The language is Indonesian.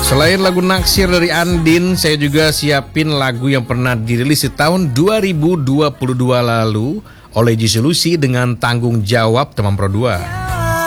Selain lagu Naksir dari Andin, saya juga siapin lagu yang pernah dirilis di tahun 2022 lalu oleh Jisolusi dengan Tanggung Jawab Teman Pro 2.